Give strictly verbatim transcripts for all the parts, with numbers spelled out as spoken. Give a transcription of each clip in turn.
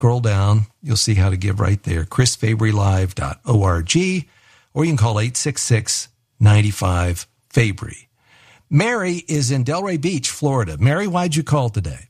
scroll down. You'll see how to give right there, chris fabry live dot org, or you can call eight six six, nine five, Fabry. Mary is in Delray Beach, Florida. Mary, why'd you call today?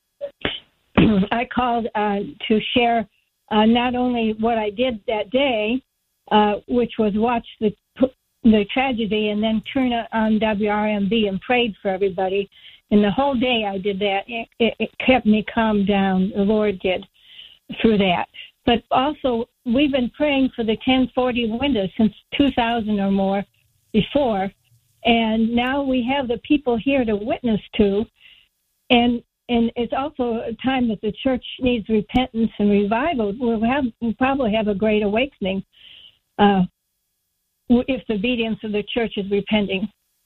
I called uh, to share uh, not only what I did that day, uh, which was watch the the tragedy and then turn on W R M B and prayed for everybody. And the whole day I did that. It, it, it kept me calm down. The Lord did through that. But also, we've been praying for the ten forty window since two thousand or more before. And now we have the people here to witness to. And and it's also a time that the church needs repentance and revival. We'll, have, we'll probably have a great awakening uh, if the obedience of the church is repenting.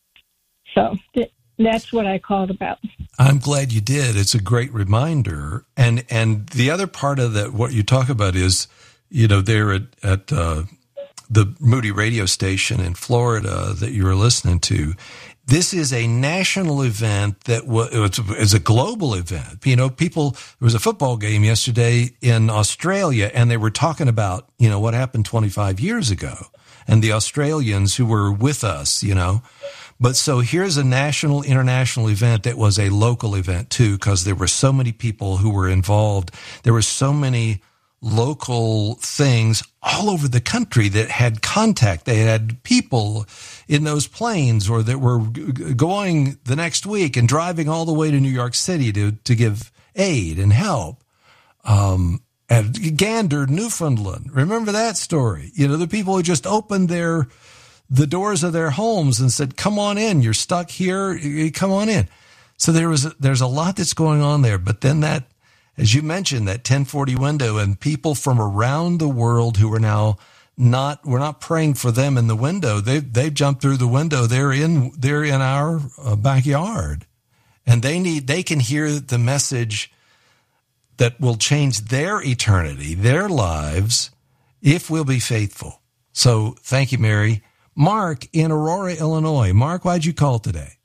So th- that's what I called about. I'm glad you did. It's a great reminder. And and the other part of that, what you talk about is, you know, there at, at uh, the Moody radio station in Florida that you were listening to, this is a national event that was, it's a global event. You know, people, there was a football game yesterday in Australia, and they were talking about, you know, what happened twenty-five years ago and the Australians who were with us, you know. But so here's a national, international event that was a local event too, because there were so many people who were involved. There were so many local things all over the country that had contact. They had people in those planes or that were g- going the next week and driving all the way to New York City to, to give aid and help. Um, at Gander, Newfoundland. Remember that story? You know, the people who just opened their the doors of their homes and said, come on in, you're stuck here, come on in. So there was, a, there's a lot that's going on there. But then that, as you mentioned, that ten forty window and people from around the world who are now not, we're not praying for them in the window. They've, they've jumped through the window. They're in, they're in our uh, backyard, and they need, they can hear the message that will change their eternity, their lives, if we'll be faithful. So thank you, Mary. Mark in Aurora, Illinois. Mark, why'd you call today?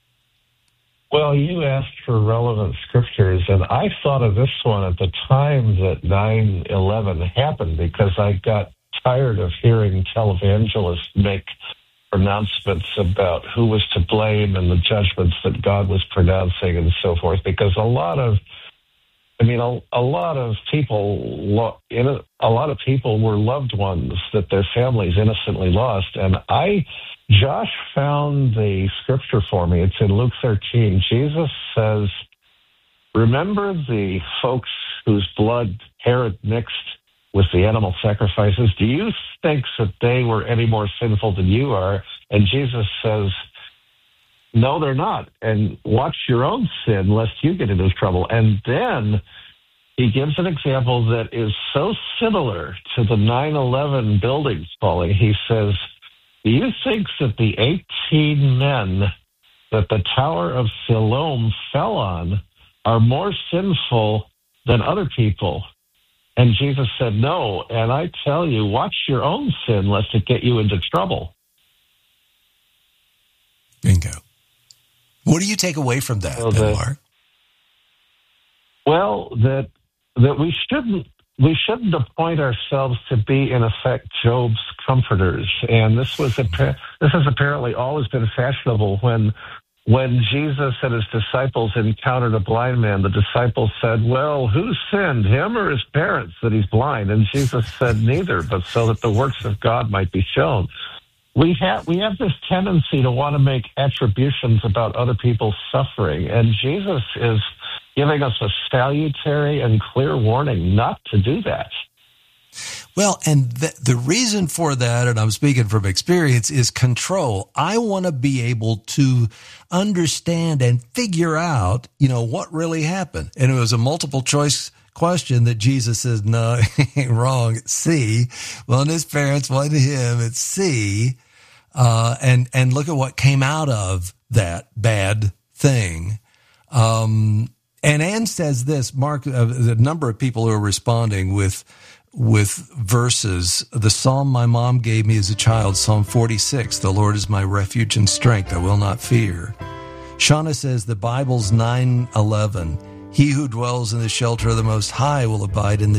Well, you asked for relevant scriptures, and I thought of this one at the time that nine eleven happened because I got tired of hearing televangelists make pronouncements about who was to blame and the judgments that God was pronouncing and so forth, because a lot of I mean, a, a lot of people, in a, a lot of people were loved ones that their families innocently lost. And I, Josh found the scripture for me. It's in Luke thirteen. Jesus says, remember the folks whose blood Herod mixed with the animal sacrifices? Do you think that they were any more sinful than you are? And Jesus says, no, they're not. And watch your own sin, lest you get into trouble. And then he gives an example that is so similar to the nine eleven buildings falling. He says, do you think that the eighteen men that the Tower of Siloam fell on are more sinful than other people? And Jesus said, no. And I tell you, watch your own sin, lest it get you into trouble. Bingo. What do you take away from that, so then, that, Mark? Well, that that we shouldn't we shouldn't appoint ourselves to be, in effect, Job's comforters. And this was this has apparently always been fashionable. When when Jesus and his disciples encountered a blind man, the disciples said, "Well, who sinned, him or his parents, that he's blind?" And Jesus said, "Neither, but so that the works of God might be shown." We have we have this tendency to want to make attributions about other people's suffering, and Jesus is giving us a salutary and clear warning not to do that. Well, and the, the reason for that, and I'm speaking from experience, is control. I want to be able to understand and figure out, you know, what really happened. And it was a multiple choice question that Jesus says, no, wrong, it's C. Well, and his parents, wasn't him, it's C. Uh, and, and look at what came out of that bad thing. Um, and Ann says this, Mark, uh, the number of people who are responding with, with verses. The psalm my mom gave me as a child, Psalm forty-six, the Lord is my refuge and strength, I will not fear. Shauna says the Bible's nine eleven, he who dwells in the shelter of the Most High will abide in the